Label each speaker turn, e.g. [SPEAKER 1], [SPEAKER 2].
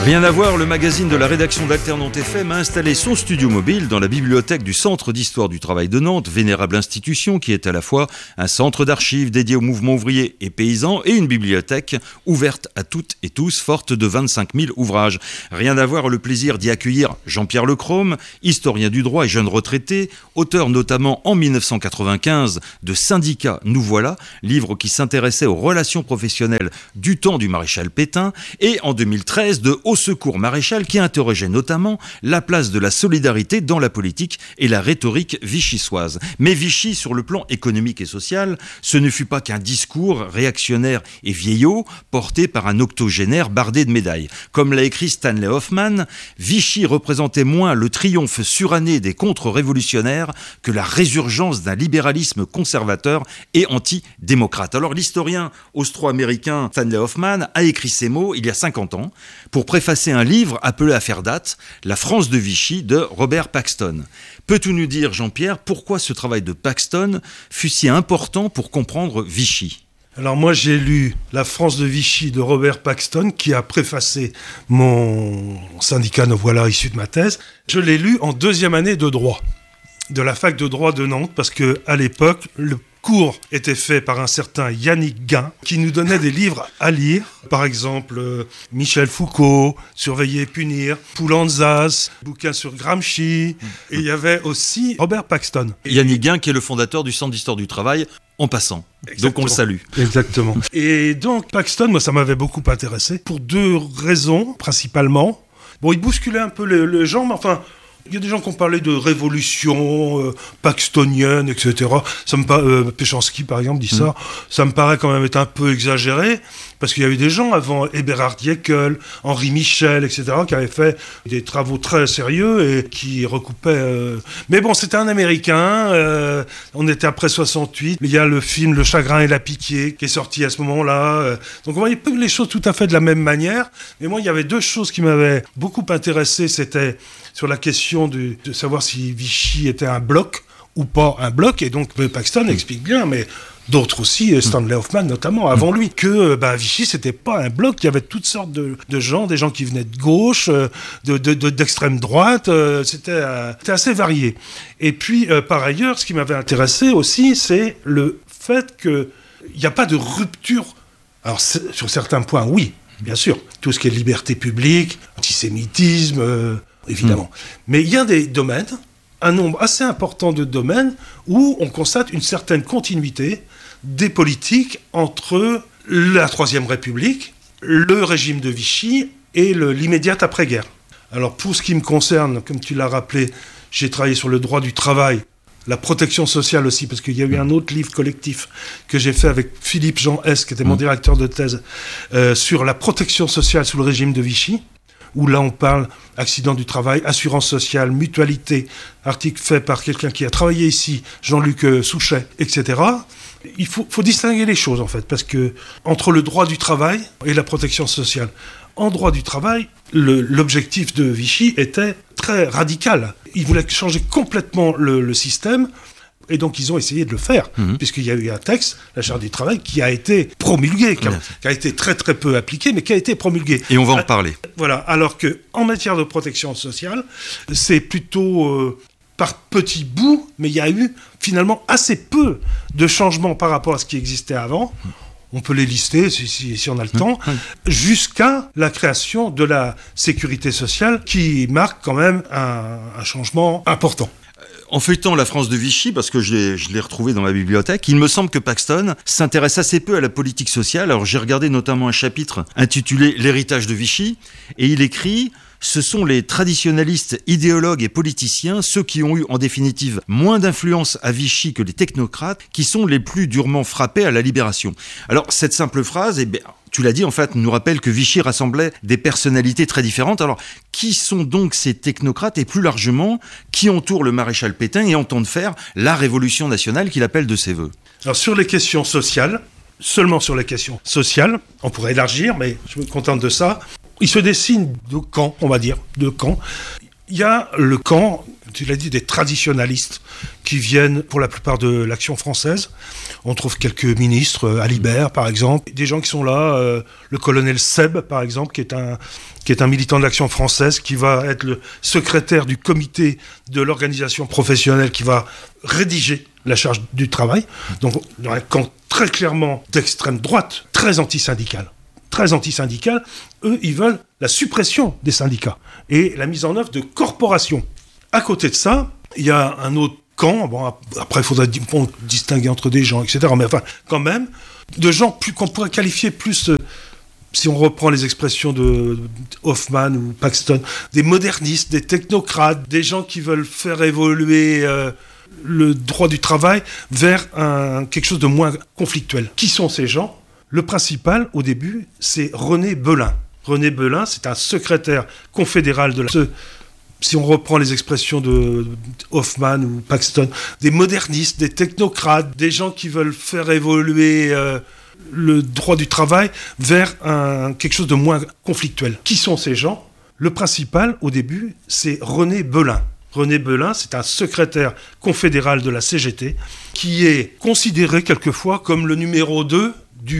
[SPEAKER 1] Rien à voir, le magazine de la rédaction d'Alternante FM a installé son studio mobile dans la bibliothèque du Centre d'Histoire du Travail de Nantes, vénérable institution qui est à la fois un centre d'archives dédié au mouvement ouvrier et paysan et une bibliothèque ouverte à toutes et tous, forte de 25 000 ouvrages. Rien à voir, le plaisir d'y accueillir Jean-Pierre Lecrome, historien du droit et jeune retraité, auteur notamment en 1995 de Syndicats, nous voilà, livre qui s'intéressait aux relations professionnelles du temps du maréchal Pétain, et en 2013 de Au secours maréchal qui interrogeait notamment la place de la solidarité dans la politique et la rhétorique vichysoise. Mais Vichy, sur le plan économique et social, ce ne fut pas qu'un discours réactionnaire et vieillot porté par un octogénaire bardé de médailles. Comme l'a écrit Stanley Hoffmann, Vichy représentait moins le triomphe suranné des contre-révolutionnaires que la résurgence d'un libéralisme conservateur et anti-démocrate. Alors l'historien austro-américain Stanley Hoffmann a écrit ces mots il y a 50 ans pour préfacer un livre appelé à faire date, La France de Vichy de Robert Paxton. Peux-tu nous dire, Jean-Pierre, pourquoi ce travail de Paxton fut si important pour comprendre Vichy ?
[SPEAKER 2] Alors moi j'ai lu La France de Vichy de Robert Paxton qui a préfacé mon syndicat Nous voilà issu de ma thèse. Je l'ai lu en 2e année de droit, de la fac de droit de Nantes, parce qu'à l'époque, le cours était fait par un certain Yannick Guin qui nous donnait des livres à lire, par exemple Michel Foucault, Surveiller et punir, Poulantzas, bouquin sur Gramsci, et il y avait aussi Robert Paxton.
[SPEAKER 1] Yannick Guin qui est le fondateur du Centre d'Histoire du Travail, en passant.
[SPEAKER 2] Exactement.
[SPEAKER 1] Donc on le salue.
[SPEAKER 2] Exactement. Et donc Paxton, moi ça m'avait beaucoup intéressé, pour 2 raisons principalement. Bon, il bousculait un peu les gens, mais enfin... Il y a des gens qui ont parlé de révolution paxtonienne, etc. Péchanski, par exemple, dit ça. Ça me paraît quand même être un peu exagéré, parce qu'il y avait des gens avant, Eberhard Jäckel, Henri Michel, etc., qui avaient fait des travaux très sérieux et qui recoupaient... Mais bon, c'était un Américain, on était après 68, il y a le film Le Chagrin et la Pitié, qui est sorti à ce moment-là. Donc on voyait pas les choses tout à fait de la même manière, mais moi, il y avait 2 choses qui m'avaient beaucoup intéressé, c'était sur la question de savoir si Vichy était un bloc ou pas un bloc, et donc Paxton explique bien, mais d'autres aussi, Stanley Hoffmann notamment, avant lui, que Vichy c'était pas un bloc, il y avait toutes sortes de gens, des gens qui venaient de gauche, d'extrême droite, c'était assez varié. Et puis par ailleurs, ce qui m'avait intéressé aussi, c'est le fait qu'il n'y a pas de rupture. Alors sur certains points, oui, bien sûr, tout ce qui est liberté publique, antisémitisme... évidemment. Mais il y a des domaines, un nombre assez important de domaines, où on constate une certaine continuité des politiques entre la Troisième République, le régime de Vichy et l'immédiate après-guerre. Alors pour ce qui me concerne, comme tu l'as rappelé, j'ai travaillé sur le droit du travail, la protection sociale aussi, parce qu'il y a eu un autre livre collectif que j'ai fait avec Philippe Jean S, qui était mon directeur de thèse, sur la protection sociale sous le régime de Vichy, où là on parle accident du travail, assurance sociale, mutualité, article fait par quelqu'un qui a travaillé ici, Jean-Luc Souchet, etc. Il faut distinguer les choses en fait, parce que entre le droit du travail et la protection sociale, en droit du travail, l'objectif de Vichy était très radical. Il voulait changer complètement le système. Et donc, ils ont essayé de le faire, puisqu'il y a eu un texte, la Charte du travail, qui a été promulgué, qui a été très très peu appliqué, mais qui a été promulgué.
[SPEAKER 1] Et on va en parler.
[SPEAKER 2] Voilà, alors qu'en matière de protection sociale, c'est plutôt par petits bouts, mais il y a eu finalement assez peu de changements par rapport à ce qui existait avant. On peut les lister si on a le temps, jusqu'à la création de la sécurité sociale, qui marque quand même un changement important.
[SPEAKER 1] En feuilletant La France de Vichy, parce que je l'ai retrouvé dans ma bibliothèque, il me semble que Paxton s'intéresse assez peu à la politique sociale. Alors j'ai regardé notamment un chapitre intitulé « L'héritage de Vichy » et il écrit « Ce sont les traditionalistes, idéologues et politiciens, ceux qui ont eu en définitive moins d'influence à Vichy que les technocrates, qui sont les plus durement frappés à la libération. » Alors cette simple phrase, tu l'as dit, en fait, nous rappelle que Vichy rassemblait des personnalités très différentes. Alors, qui sont donc ces technocrates et plus largement, qui entourent le maréchal Pétain et entendent faire la révolution nationale qu'il appelle de ses voeux ?
[SPEAKER 2] Alors, sur les questions sociales, seulement sur les questions sociales, on pourrait élargir, mais je me contente de ça. Il se dessine 2 camps, on va dire, 2 camps. Il y a le camp, tu l'as dit, des traditionalistes qui viennent pour la plupart de l'Action française. On trouve quelques ministres, Alibert par exemple, des gens qui sont là, le colonel Seb par exemple, qui est un militant de l'Action française, qui va être le secrétaire du comité de l'organisation professionnelle qui va rédiger la charge du travail. Donc dans un camp très clairement d'extrême droite, très antisyndical. Eux, ils veulent la suppression des syndicats et la mise en œuvre de corporations. À côté de ça, il y a un autre camp, bon, après il faudra distinguer entre des gens, etc., mais enfin, quand même, de gens qu'on pourrait qualifier plus, si on reprend les expressions de Hoffman ou Paxton, des modernistes, des technocrates, des gens qui veulent faire évoluer le droit du travail vers quelque chose de moins conflictuel. Qui sont ces gens ? Le principal, au début, c'est René Belin. René Belin, c'est un secrétaire confédéral de si on reprend les expressions de Hoffman ou Paxton, des modernistes, des technocrates, des gens qui veulent faire évoluer le droit du travail vers quelque chose de moins conflictuel. Qui sont ces gens ? Le principal, au début, c'est René Belin. René Belin, c'est un secrétaire confédéral de la CGT qui est considéré quelquefois comme le numéro 2